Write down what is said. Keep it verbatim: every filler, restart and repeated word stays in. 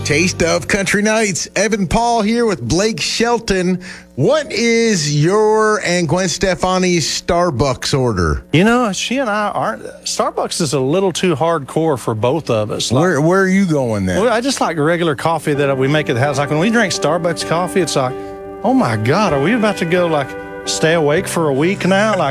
Taste of Country Nights. Evan Paul here with Blake Shelton. What is your and Gwen Stefani's Starbucks order? You know, she and I aren't. Starbucks is a little too hardcore for both of us. Like, Where where are you going then? well, I just like regular coffee that we make at the house. Like when we drink Starbucks coffee, it's like, oh my God, are we about to go like stay awake for a week now? Like,